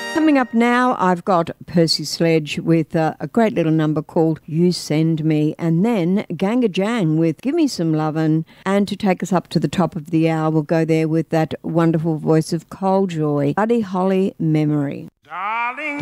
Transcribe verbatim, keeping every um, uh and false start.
Coming up now, I've got Percy Sledge with uh, a great little number called You Send Me, and then Ganga Jang with Give Me Some Lovin', and to take us up to the top of the hour, we'll go there with that wonderful voice of Cole Joy, Buddy Holly Memory. Darling.